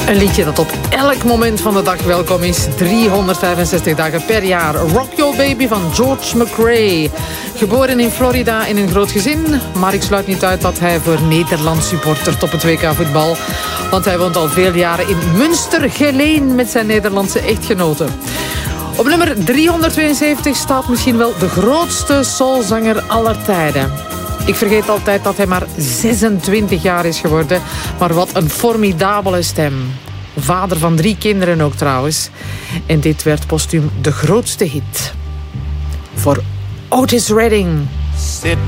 Een liedje dat op elk moment van de dag welkom is. 365 dagen per jaar. Rock Your Baby van George McRae. Geboren in Florida in een groot gezin. Maar ik sluit niet uit dat hij voor Nederland supportert op het WK voetbal. Want hij woont al veel jaren in Münstergeleen met zijn Nederlandse echtgenote. Op nummer 372 staat misschien wel de grootste soulzanger aller tijden. Ik vergeet altijd dat hij maar 26 jaar is geworden. Maar wat een formidabele stem. Vader van 3 kinderen ook trouwens. En dit werd postuum de grootste hit. Voor Otis Redding. Sitting